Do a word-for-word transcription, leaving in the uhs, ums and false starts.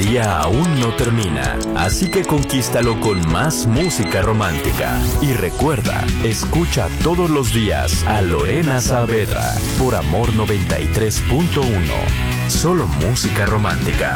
día aún no termina, así que conquístalo con más música romántica. Y recuerda, escucha todos los días a Lorena Saavedra por Amor noventa y tres punto uno. Solo música romántica.